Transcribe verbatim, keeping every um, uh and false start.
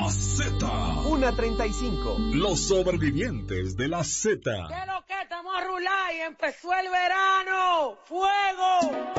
La Z. una treinta y cinco. Los sobrevivientes de la Z. ¿Qué es lo que estamos a rular y empezó el verano? ¡Fuego!